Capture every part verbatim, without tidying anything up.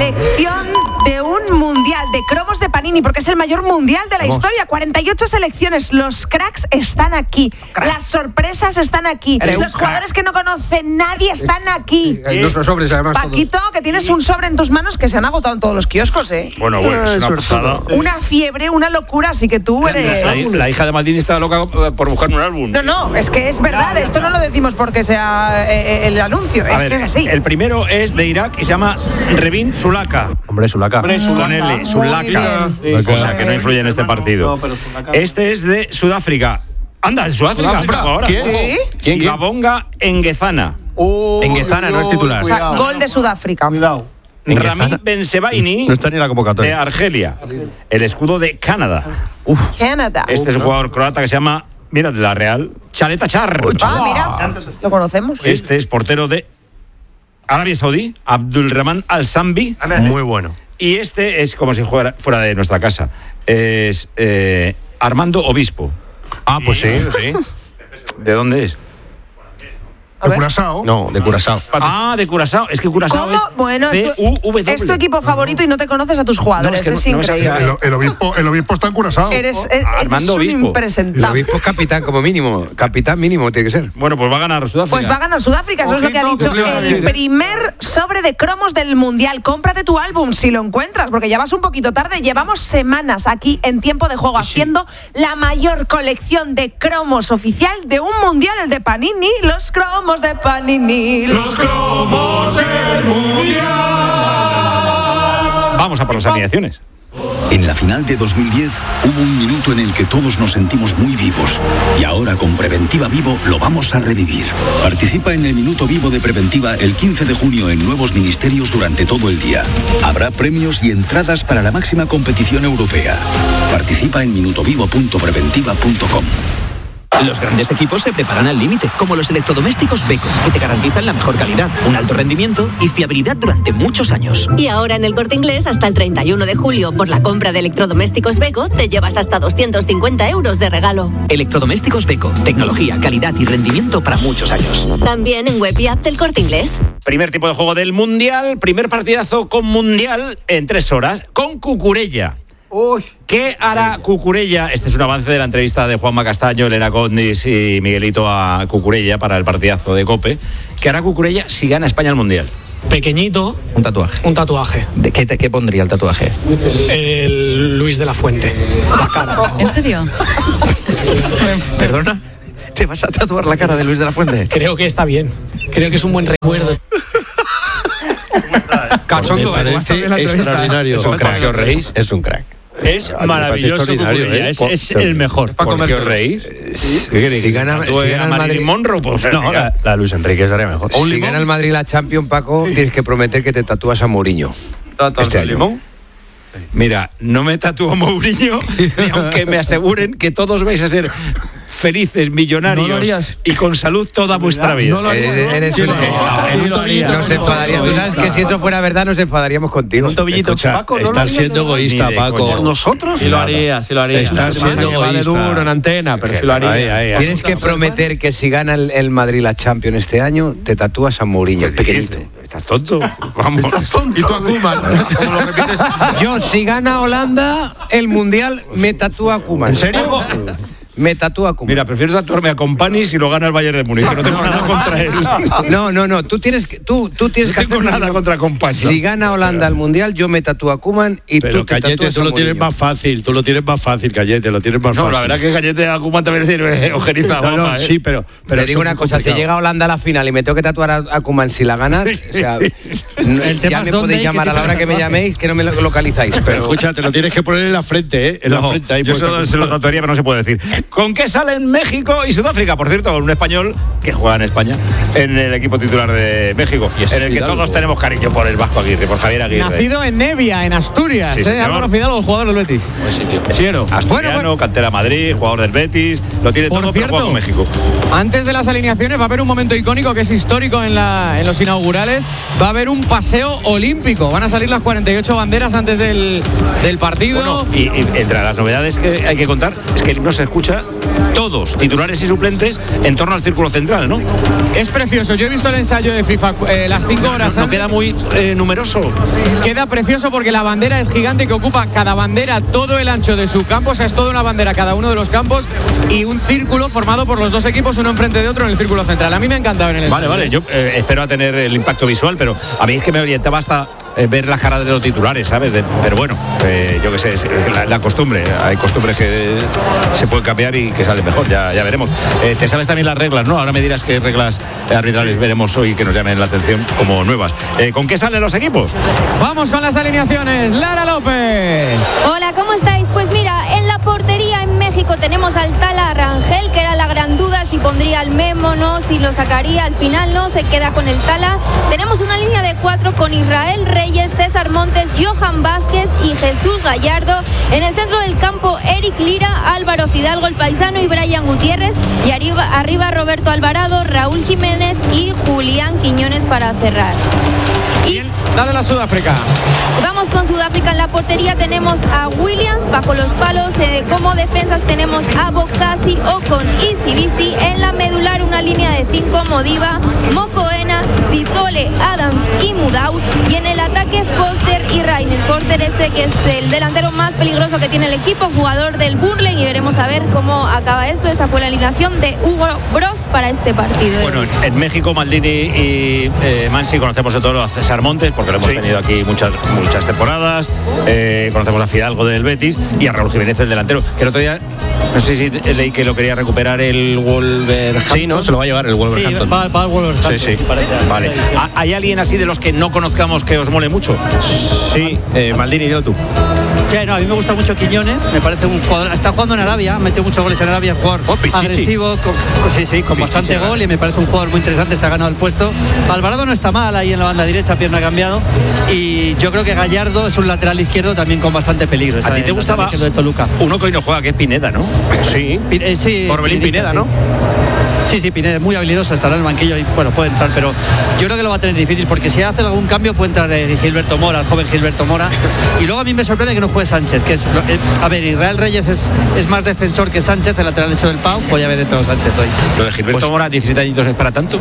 selección de un mundial de cromos de Panini, porque es el mayor mundial de la Vamos. historia. cuarenta y ocho selecciones. Los cracks están aquí. Crack. Las sorpresas están aquí. Eres Los jugadores que no conoce nadie están aquí. Hay nuestros sobres, además. Paquito, todos. que tienes un sobre en tus manos que se han agotado en todos los kioscos, ¿eh? Bueno, bueno, es una pasada. Una fiebre, una locura, así que tú eres... La, la hija de Maldini estaba loca por buscar un álbum. No, no, es que es verdad. Esto no lo decimos porque sea eh, el anuncio. Es ver, que es así. El primero es de Irak y se llama Revin Sulaka. Hombre, Sulaka. Hombre, Sulaka. Con L, Sulaka. Sí, cosa que no influye en este partido. No, este es de Sudáfrica. Anda, de Sudáfrica. Sudáfrica. Ahora. ¿Quién? ¿Sí? ¿Quién? Gabonga Enguezana. Oh, Enguezana no es titular. O sea, gol de Sudáfrica. Cuidado. Rami Bensebaini, no está ni en la convocatoria. de Argelia. El escudo de Canadá. Uf. Canadá. Este es un jugador croata que se llama, mira, de la Real, Chaleta Char. Ah, mira, lo conocemos. Este es portero de Arabia Saudí, Abdulrahman Al-Sambi. Muy bueno. Y este es como si fuera, fuera de nuestra casa. Es eh, Armando Obispo. Ah, pues sí, sí. ¿De dónde es? ¿De Curazao? No, de Curazao. Ah, de Curazao. Es que Curazao ¿Cómo? es Bueno, es tu, es tu equipo favorito y no te conoces a tus jugadores. No, es, que no, es increíble. No el, el, obispo, el obispo está en Curazao. Eres, eres, Armando eres un Obispo. impresentable. El obispo es capitán como mínimo. Capitán mínimo tiene que ser. Bueno, pues va a ganar Sudáfrica. Pues va a ganar Sudáfrica, eso es lo que ha dicho. El primer sobre de cromos del Mundial. Cómprate tu álbum si lo encuentras, porque ya vas un poquito tarde. Llevamos semanas aquí en Tiempo de Juego haciendo la mayor colección de cromos oficial de un Mundial, el de Panini. Los cromos de Panini. Los cromos del Mundial. Vamos a por las alineaciones. En la final de dos mil diez hubo un minuto en el que todos nos sentimos muy vivos. Y ahora con Preventiva Vivo lo vamos a revivir. Participa en el Minuto Vivo de Preventiva el quince de junio en nuevos ministerios durante todo el día. Habrá premios y entradas para la máxima competición europea. Participa en minutovivo punto preventiva punto com. Los grandes equipos se preparan al límite, como los electrodomésticos Beko, que te garantizan la mejor calidad, un alto rendimiento y fiabilidad durante muchos años. Y ahora en El Corte Inglés, hasta el treinta y uno de julio, por la compra de electrodomésticos Beko, te llevas hasta doscientos cincuenta euros de regalo. Electrodomésticos Beko, tecnología, calidad y rendimiento para muchos años. También en web y app del Corte Inglés. Primer tipo de juego del Mundial, primer partidazo con Mundial en tres horas, con Cucurella. Uy. ¿Qué hará Cucurella? Este es un avance de la entrevista de Juanma Castaño, Elena Condis y Miguelito a Cucurella para el partidazo de COPE. ¿Qué hará Cucurella si gana España el Mundial? Pequeñito. Un tatuaje. Un tatuaje. ¿De qué, te, qué pondría el tatuaje? El Luis de la Fuente. La cara. ¿En serio? ¿Perdona? ¿Te vas a tatuar la cara de Luis de la Fuente? Creo que está bien. Creo que es un buen recuerdo. Cachondo, es extraordinario. ¿Es un crack que os reís? Es un crack. Es maravilloso Cucurella, ¿eh? es, es el mejor. ¿Por qué os reís? ¿Sí? Si gana, si gana el Madrid Monroe, pues no, la, la Luis Enrique estaría mejor. Si gana el Madrid la Champions, Paco, tienes que prometer que te tatúas a Mourinho este año. ¿Limón? Mira, no me tatúo a Mourinho, ni aunque me aseguren que todos vais a ser felices, millonarios no y con salud toda vuestra vida. No lo haría, eres, eres un... no, Nos enfadaría. Tú sabes que si eso fuera verdad nos enfadaríamos contigo. Un tobillito. Escucha, Paco, no estás siendo egoísta, Paco. ¿Por nosotros? Sí lo haría, sí lo haría. Estás siendo egoísta. duro en antena, pero sí lo haría. Ahí, ahí, ahí. Tienes que prometer que si gana el, el Madrid la Champions este año, te tatúas a Mourinho, el pequeñito. Estás tonto. Vamos. Estás tonto. Y tú a Koeman. ¿Cómo lo repites? Yo, si gana Holanda el Mundial, me tatúa a Koeman. ¿En serio? Me tatúa a Koeman. Mira, prefiero tatuarme a Company si lo gana el Bayern de Múnich, que no tengo nada contra él. No, no, no. Tú tienes que, tú, tú tienes no que tengo nada contra Company. Si gana Holanda el Mundial, yo me tatúo a Koeman y pero tú te Cayete, tatúas tú a lo tienes Mourinho. más fácil, tú lo tienes más fácil, Cayete, lo tienes más No, fácil. la verdad que Cayete a Koeman también es ojeriza. No, no, ¿eh? sí, pero, pero te digo una cosa, si llega Holanda a la final y me tengo que tatuar a, a Koeman si la ganas, o sea, no, ya me podéis llamar a la hora que me llaméis, que no me lo localizáis. Pero Pero escucha, te lo tienes que poner en la frente, ¿eh? En No, la frente. Ahí yo puesto. solo se lo tatuaría, pero no se puede decir. ¿Con qué salen México y Sudáfrica? Por cierto, un español que juega en España, en el equipo titular de México, en el que todos tenemos cariño por el Vasco Aguirre, por Javier Aguirre. Nacido en Nevia, en Asturias, Sí, ¿eh? Álvaro Fidalgo, jugador del Betis. Buen sitio. Siero. Asturiano, Bueno, cantera Madrid, jugador del Betis, lo tiene Por todo, cierto, pero juega con México. Antes de las alineaciones va a haber un momento icónico que es histórico en, la, en los inaugurales. Va a haber un paseo olímpico. Van a salir las cuarenta y ocho banderas antes del, del partido. Bueno, y, y entre las novedades que hay que contar es que no se escucha derecha, todos, titulares y suplentes, en torno al círculo central, ¿no? Es precioso, yo he visto el ensayo de FIFA eh, las cinco horas. No, no queda muy eh, numeroso. Queda precioso porque la bandera es gigante, que ocupa cada bandera todo el ancho de su campo, o sea, es toda una bandera cada uno de los campos y un círculo formado por los dos equipos, uno enfrente de otro en el círculo central. A mí me ha encantado en el Vale, ensayo. vale, yo eh, espero a tener el impacto visual, pero a mí es que me orientaba hasta eh, ver las caras de los titulares, ¿sabes? De, pero bueno, eh, yo qué sé, es la, la costumbre. Hay costumbres que se pueden cambiar y que salen mejor, ya, ya veremos. Eh, te sabes también las reglas, ¿no? Ahora me dirás qué reglas arbitrales veremos hoy que nos llamen la atención como nuevas. Eh, ¿Con qué salen los equipos? Vamos con las alineaciones. Lara López. Hola, ¿cómo estáis? Pues mira, en la portería en México tenemos al Tala Rangel, que era la gran duda si pondría al Memo, no, si lo sacaría. Al final no, se queda con el Tala. Tenemos una línea de cuatro con Israel Reyes, César Montes, Johan Vázquez y Jesús Gallardo. En el centro del campo, Eric Lira, Álvaro Fidalgo, el paisano, y Brian Gutiérrez. Y arriba, arriba Roberto Alvarado, Raúl Jiménez y Julián Quiñones para cerrar. Y dale la Sudáfrica. Vamos con Sudáfrica. En la portería tenemos a Williams, bajo los palos. Eh, como defensas tenemos a Bokasi, Ocon y Sibisi. En la medular una línea de cinco, Modiba, Mokoena, Sitole, Adams y Mudau. Y en el ataque Foster y Raines. Foster ese que es el delantero más peligroso que tiene el equipo, jugador del Burnley, y veremos a ver cómo acaba esto. Esa fue la alineación de Hugo Bros para este partido. Bueno, en, en México Maldini y eh, Mansi conocemos a todos a César Montes, porque lo hemos sí. tenido aquí muchas muchas temporadas. Eh, conocemos a Fidalgo del Betis y a Raúl Jiménez, el delantero, que el otro día, no sé si leí que lo quería recuperar el Wolverhampton. Sí, no, se lo va a llevar el Wolverhampton. Sí, va, va el Wolverhampton. Sí, sí. Vale. ¿Hay alguien así de los que no conozcamos que os mole mucho? Sí, eh, Maldini, yo tú. Sí, no, a mí me gusta mucho Quiñones, me parece un jugador, está jugando en Arabia, metió muchos goles en Arabia, jugador oh, agresivo, con, sí, sí, con Pichichi, bastante gol, y me parece un jugador muy interesante, se ha ganado el puesto. Alvarado no está mal ahí en la banda derecha, pierna cambiado, y yo creo que Gallardo es un lateral izquierdo también con bastante peligro. ¿A ti te gustaba de Toluca? Uno que hoy no juega, que es Pineda, ¿no? Sí, eh, sí Orbelín Pineda, sí. ¿no? Sí, sí, Pineda es muy habilidoso, estará en el banquillo y bueno, puede entrar, pero yo creo que lo va a tener difícil porque si hace algún cambio puede entrar eh, Gilberto Mora, el joven Gilberto Mora. Y luego a mí me sorprende que no juegue Sánchez, que es, eh, a ver, Israel Reyes es, es más defensor que Sánchez, el lateral hecho del Pau, podía haber entrado Sánchez hoy. Lo de Gilberto pues, Mora, diecisiete añitos, ¿es para tanto?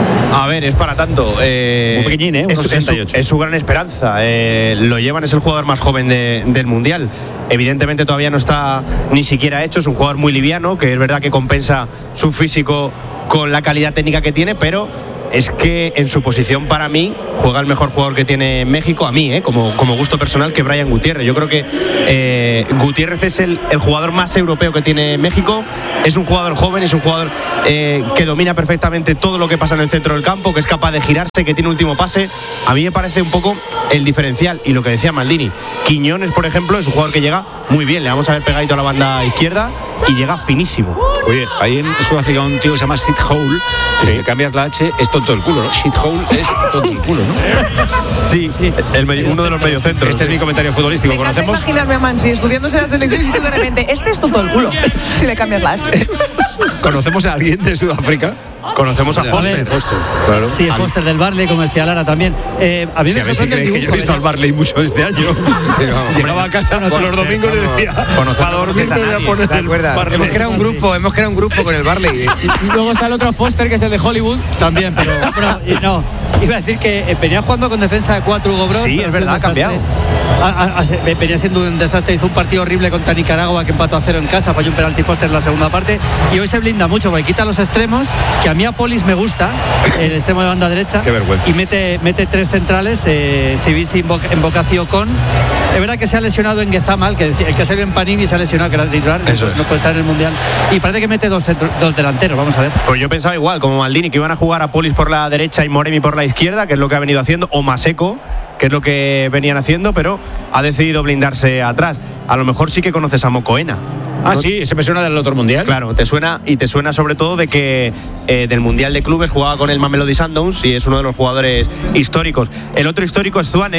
A ver, es para tanto. Eh, Muy pequeñín, ¿eh? Es, es, su, es su gran esperanza. Eh, lo llevan, es el jugador más joven de, del Mundial. Evidentemente todavía no está ni siquiera hecho, es un jugador muy liviano, que es verdad que compensa su físico con la calidad técnica que tiene, pero es que en su posición para mí juega el mejor jugador que tiene México, a mí, ¿eh? como, como gusto personal, que Brian Gutiérrez. Yo creo que eh, Gutiérrez es el, el jugador más europeo que tiene México, es un jugador joven, es un jugador eh, que domina perfectamente todo lo que pasa en el centro del campo, que es capaz de girarse, que tiene último pase. A mí me parece un poco el diferencial, y lo que decía Maldini, Quiñones, por ejemplo, es un jugador que llega muy bien, le vamos a ver pegadito a la banda izquierda y llega finísimo. Oye, ahí en Sudáfrica un tío que se llama Sid Hole, que sí. Si cambias la H es tonto el culo, ¿no? Sid Hole es tonto el culo, ¿no? Sí, sí. El medio, uno de los mediocentros. Este es mi comentario futbolístico. Me encanta ¿Conocemos? imaginarme a Mansi estudiándose las elecciones y tú de repente, este es tonto el culo, si le cambias la H. ¿Conocemos a alguien de Sudáfrica? Conocemos a Foster. Foster, claro. Sí, Foster del Barley, como decía Lara también. Eh, a mí sí, me a ver si creéis que yo he visto al Barley mucho este año. Sí, vamos, llegaba a casa por los domingos y decía, para dormir me voy a poner el Barley. Hemos creado un grupo, hemos creado un grupo con el Barley. Y, y luego está el otro Foster, que es el de Hollywood. También, pero, pero y no. Iba a decir que venía jugando con defensa de cuatro Hugo Bros. Sí, es verdad, ha cambiado. A, a, a, venía siendo un desastre, hizo un partido horrible contra Nicaragua, que empató a cero en casa, falló un penalti Foster en la segunda parte, y hoy se blinda mucho porque quita los extremos, que a mí a Polis me gusta, el extremo de banda derecha. Qué vergüenza. Y mete, mete tres centrales, eh, Sibisi, en Bocacio con. Es verdad que se ha lesionado en Guezama, el que, el que salió en Panini se ha lesionado, que era titular, no, no puede estar en el Mundial. Y parece que mete dos, centro, dos delanteros, vamos a ver. Pues yo pensaba igual, como Maldini, que iban a jugar a Polis por la derecha y Moremi por la izquierda, que es lo que ha venido haciendo, o Maseco, que es lo que venían haciendo, pero ha decidido blindarse atrás. A lo mejor sí que conoces a Mokoena. Ah, ¿no? Sí, ese me suena del otro mundial. Claro, te suena, y te suena sobre todo de que eh, del Mundial de Clubes jugaba con el Mamelodi Sundowns y es uno de los jugadores históricos. El otro histórico es Zwane,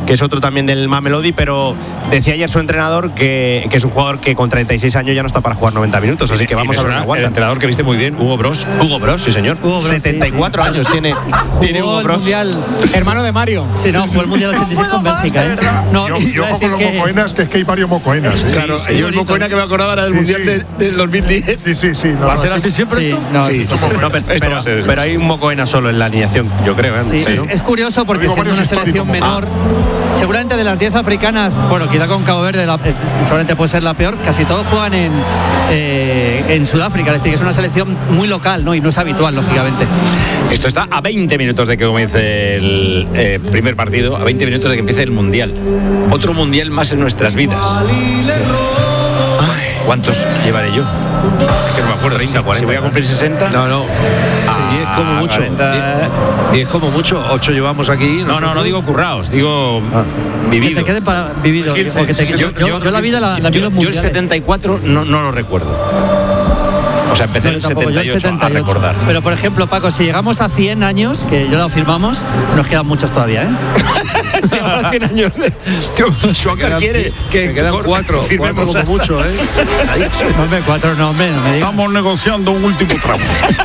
que es otro también del Mamelodi, pero decía ayer su entrenador que, que es un jugador que con treinta y seis años ya no está para jugar noventa minutos, así que vamos a ver una el entrenador que viste muy bien, Hugo Bros. Hugo Bros, sí señor. Hugo Bros, setenta y cuatro sí. años tiene, tiene Hugo Bros. Mundial. Hermano de Mario. Sí, no, fue el Mundial ochenta y seis con Bélgica. ¿eh? No, yo yo ojo con los que... mocoenas, que es que hay varios mocoenas. ¿eh? Claro, sí, yo el mocoena que me acordaba era del sí, Mundial sí. De, del dos mil diez. Sí, sí, sí. No, ¿Va a ser así siempre sí, esto? No, sí, esto no, pero, esto pero, va a ser pero hay un mocoena solo en la alineación, yo creo. ¿eh? Sí, Sí, es, ¿no? es curioso porque siendo una selección menor, seguramente de las diez africanas, bueno, quizá con Cabo Verde, la, eh, seguramente puede ser la peor, casi todos juegan en, eh, en Sudáfrica, es decir, que es una selección muy local, ¿no? Y no es habitual, lógicamente. Esto está a veinte minutos de que comience el eh, primer partido, a veinte minutos de que empiece el Mundial. Otro Mundial más en nuestras vidas. Ay, ¿cuántos llevaré yo? Es que no me acuerdo. treinta, cuarenta. Si voy a cumplir sesenta. No, no. Ah, diez como mucho. cuarenta. diez como mucho. ocho llevamos aquí. No, no, no digo curraos, digo ah. vivido. Que te quede para vivido. quince, o que te, yo, yo, yo, yo la vida la, la yo, vivo en yo el mundiales. setenta y cuatro no, no lo recuerdo. O sea, empecé en el Tampoco, setenta y ocho, setenta y ocho a recordar. Pero, por ejemplo, Paco, si llegamos a cien años, que yo lo firmamos, nos quedan muchos todavía, ¿eh? Si llegamos a cien años. Schwager quiere que quedan cuatro. Cuatro como mucho, ¿eh? No, hombre, cuatro no, hombre, no me digas. Estamos negociando un último tramo.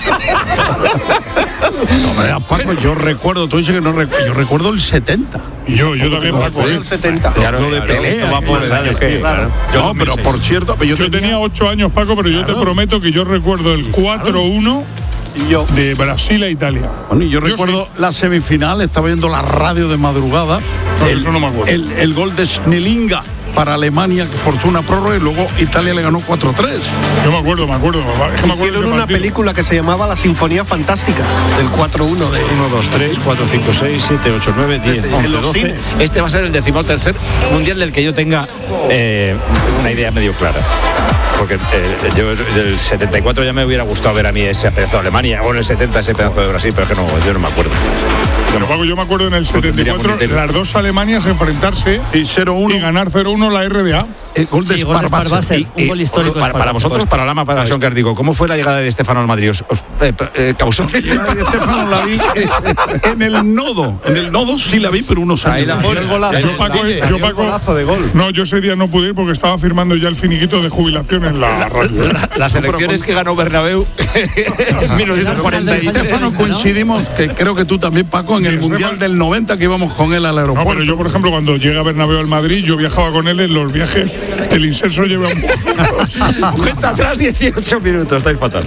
No me digas, Paco, yo recuerdo, tú dices que no recuerdo, yo recuerdo el setenta. Yo, yo también, Paco. El setenta. Claro, lo de pelea. va por edades, tío, claro. No, pero por cierto, yo, Yo tenía, tenía ocho años, Paco, pero yo te prometo que yo recuerdo el cuatro uno de Brasil a Italia. Bueno, y yo, Yo recuerdo la semifinal, estaba viendo la radio de madrugada. No, el, eso no me acuerdo. El, el gol de Schnelinga para Alemania, que forzó una prórroga y luego Italia le ganó cuatro tres. Yo me acuerdo, me acuerdo. Es que me acuerdo Hicieron una película que se llamaba La Sinfonía Fantástica, del cuatro uno de uno, dos, tres, cuatro, cinco, seis, siete, ocho, nueve, diez, once, doce. Este va a ser el decimotercer mundial del que yo tenga eh, una idea medio clara. Porque eh, yo del setenta y cuatro ya me hubiera gustado ver a mí ese pedazo de Alemania, o en el setenta ese pedazo de Brasil, pero es que no, yo no me acuerdo. Pero Paco, yo me acuerdo en el setenta y cuatro las dos Alemanias enfrentarse y, cero uno. y ganar cero uno la R D A. El gol de Sí, gol de Sparbaser. Sparbaser, un gol histórico. Para, para vosotros, para Lama, para Schonker, digo, ¿cómo fue la llegada de Estefano al Madrid? ¿Os, os eh, eh, causó? Estefano la vi en el nodo. En el nodo sí la vi, pero unos años. Ahí la pone el golazo. Yo, Paco, yo, Paco, golazo de gol. no, yo ese día no pude ir porque estaba firmando ya el finiquito de jubilación en la radio. La, las elecciones que ganó Bernabéu en mil novecientos cuarenta y tres. Estefano coincidimos, que creo que tú también, Paco, en el Mundial del noventa que íbamos con él al aeropuerto. No, pero yo, por ejemplo, cuando llega Bernabéu al Madrid, yo viajaba con él en los viajes. El inserso lleva un Cuenta atrás dieciocho minutos, estáis fatal.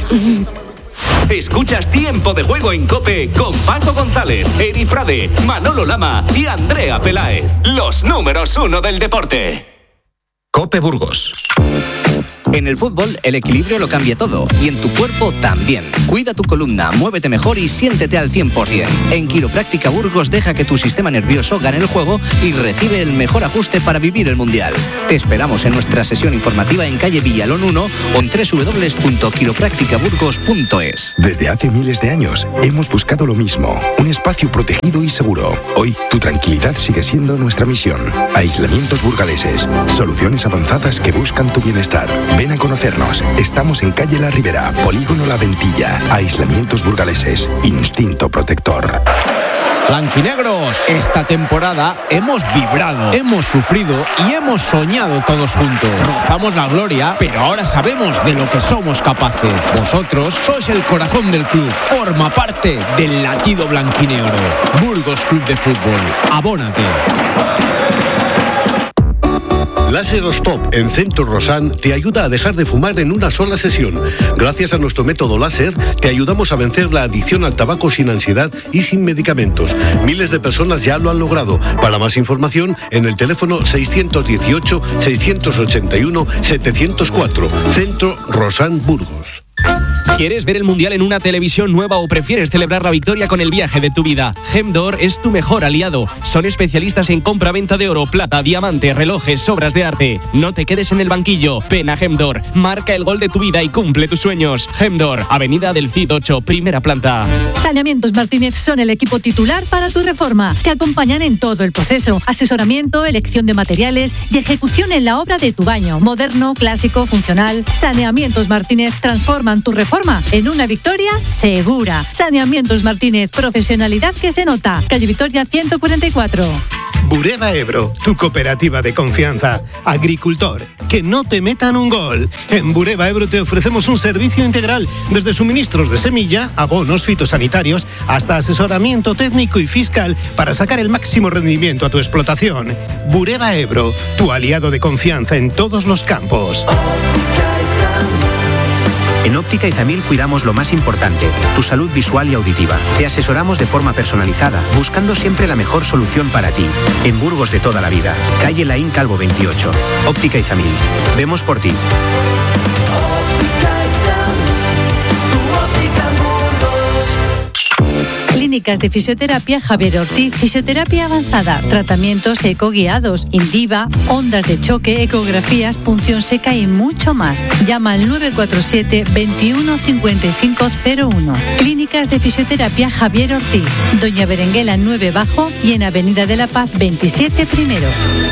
Escuchas Tiempo de Juego en COPE con Paco González, Eri Frade, Manolo Lama y Andrea Peláez. Los números uno del deporte. COPE Burgos. En el fútbol, el equilibrio lo cambia todo y en tu cuerpo también. Cuida tu columna, muévete mejor y siéntete al cien por ciento. En Quiropráctica Burgos deja que tu sistema nervioso gane el juego y recibe el mejor ajuste para vivir el Mundial. Te esperamos en nuestra sesión informativa en calle Villalón uno o en doble u doble u doble u punto quiropráctica burgos punto es. Desde hace miles de años hemos buscado lo mismo, un espacio protegido y seguro. Hoy, tu tranquilidad sigue siendo nuestra misión. Aislamientos burgaleses, soluciones avanzadas que buscan tu bienestar. Ven a conocernos. Estamos en calle La Ribera, Polígono La Ventilla. Aislamientos burgaleses. Instinto protector. Blanquinegros, esta temporada hemos vibrado, hemos sufrido y hemos soñado todos juntos. Rozamos la gloria, pero ahora sabemos de lo que somos capaces. Vosotros sois el corazón del club. Forma parte del latido blanquinegro. Burgos Club de Fútbol. Abónate. Láser Stop en Centro Rosan te ayuda a dejar de fumar en una sola sesión. Gracias a nuestro método láser, te ayudamos a vencer la adicción al tabaco sin ansiedad y sin medicamentos. Miles de personas ya lo han logrado. Para más información, en el teléfono seiscientos dieciocho, seiscientos ochenta y uno, setecientos cuatro. Centro Rosan Burgos. ¿Quieres ver el Mundial en una televisión nueva o prefieres celebrar la victoria con el viaje de tu vida? Gemdor es tu mejor aliado. Son especialistas en compra-venta de oro, plata, diamante, relojes, obras de arte. No te quedes en el banquillo. Ven a Gemdor. Marca el gol de tu vida y cumple tus sueños. Gemdor, Avenida del Cid ocho, primera planta. Saneamientos Martínez son el equipo titular para tu reforma. Te acompañan en todo el proceso. Asesoramiento, elección de materiales y ejecución en la obra de tu baño. Moderno, clásico, funcional. Saneamientos Martínez transforman tu reforma transforma en una victoria segura. Saneamientos Martínez, profesionalidad que se nota. Calle Victoria ciento cuarenta y cuatro. Bureba Ebro, tu cooperativa de confianza. Agricultor, que no te metan un gol. En Bureba Ebro te ofrecemos un servicio integral, desde suministros de semilla, abonos fitosanitarios, hasta asesoramiento técnico y fiscal para sacar el máximo rendimiento a tu explotación. Bureba Ebro, tu aliado de confianza en todos los campos. En Óptica Izamil cuidamos lo más importante, tu salud visual y auditiva. Te asesoramos de forma personalizada, buscando siempre la mejor solución para ti. En Burgos de toda la vida, calle Laín Calvo veintiocho. Óptica Izamil. Vemos por ti. Clínicas de fisioterapia Javier Ortiz, fisioterapia avanzada, tratamientos ecoguiados, Indiva, ondas de choque, ecografías, punción seca y mucho más. Llama al nueve cuatro siete, veintiuno cincuenta y cinco cero uno. Clínicas de fisioterapia Javier Ortiz, Doña Berenguela nueve Bajo y en Avenida de la Paz veintisiete Primero.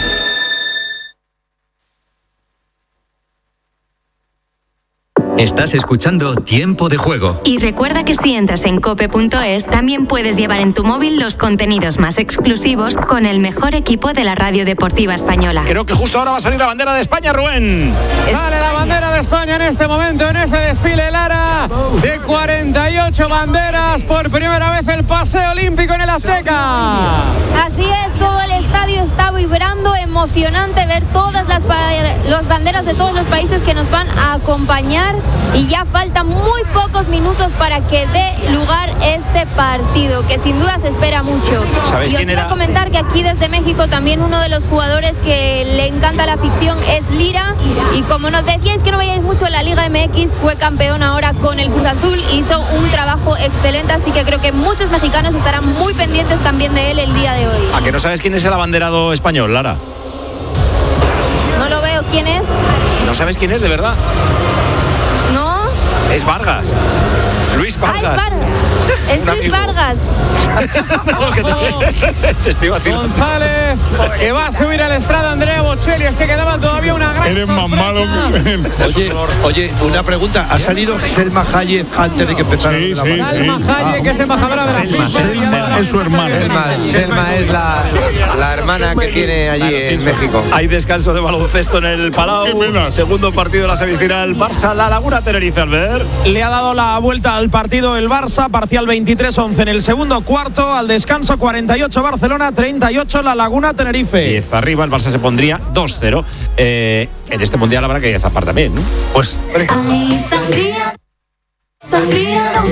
Estás escuchando Tiempo de Juego. Y recuerda que si entras en cope punto es, también puedes llevar en tu móvil los contenidos más exclusivos con el mejor equipo de la radio deportiva española. Creo que justo ahora va a salir la bandera de España, Rubén. Sale la bandera de España en este momento, en ese desfile, Lara, de cuarenta y ocho banderas. Por primera vez el paseo olímpico en el Azteca. Así es, todo el estadio está vibrando, emocionante ver todas las, las banderas de todos los países que nos van a acompañar. Y ya faltan muy pocos minutos para que dé lugar este partido, que sin duda se espera mucho. Y os iba a comentar que aquí desde México también uno de los jugadores que le encanta la ficción es Lira. Y como nos decíais que no veíais mucho en la Liga M X, fue campeón ahora con el Cruz Azul, hizo un trabajo excelente, así que creo que muchos mexicanos estarán muy pendientes también de él el día de hoy. ¿A que no sabes quién es el abanderado español, Lara? No lo veo, ¿quién es? ¿No sabes quién es, de verdad? No. Es Vargas. Luis Vargas. Ay, Var- es Luis Vargas. González, que va a subir al estrado Andrea Bocelli. Es que quedaba todavía una gran Eres más malo que él. Oye, oye, una pregunta. ¿Ha salido Selma Hayek antes de que empezara? Sí, la sí, Selma Hayek, que es embajadora de la Selma, Selma es su hermana. Selma, Selma es la, la hermana que tiene allí en México. Hay descanso de baloncesto en el Palau. Segundo partido de la semifinal. Barça, La Laguna, Tenerife, Albert. Le ha dado la vuelta al partido el Barça, parcial veintitrés once en el segundo cuarto, al descanso cuarenta y ocho Barcelona, treinta y ocho La Laguna, Tenerife. diez arriba, el Barça se pondría dos cero. Eh, en este mundial habrá que zapar también, ¿no? Pues... Sangría, sangría, don